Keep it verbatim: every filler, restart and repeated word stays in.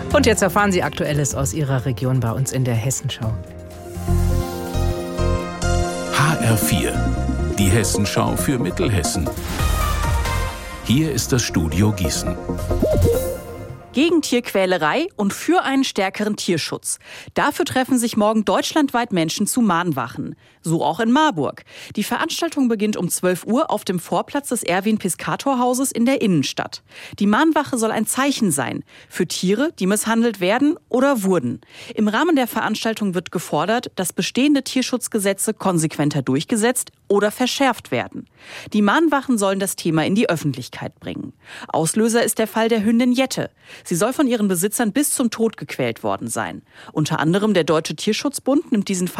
Und jetzt erfahren Sie Aktuelles aus Ihrer Region bei uns in der Hessenschau. H R vier, die Hessenschau für Mittelhessen. Hier ist das Studio Gießen. Gegen Tierquälerei und für einen stärkeren Tierschutz. Dafür treffen sich morgen deutschlandweit Menschen zu Mahnwachen. So auch in Marburg. Die Veranstaltung beginnt um zwölf Uhr auf dem Vorplatz des Erwin-Piscator-Hauses in der Innenstadt. Die Mahnwache soll ein Zeichen sein für Tiere, die misshandelt werden oder wurden. Im Rahmen der Veranstaltung wird gefordert, dass bestehende Tierschutzgesetze konsequenter durchgesetzt oder verschärft werden. Die Mahnwachen sollen das Thema in die Öffentlichkeit bringen. Auslöser ist der Fall der Hündin Jette. Sie soll von ihren Besitzern bis zum Tod gequält worden sein. Unter anderem der Deutsche Tierschutzbund nimmt diesen Fall